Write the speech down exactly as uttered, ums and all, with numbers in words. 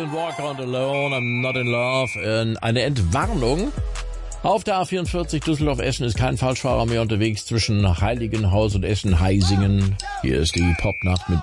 Didn't walk on alone, I'm not in love. Äh, eine Entwarnung. Auf der A vierundvierzig Düsseldorf-Eschen ist kein Falschfahrer mehr unterwegs zwischen Heiligenhaus und Eschen-Heisingen. Hier ist die Popnacht mit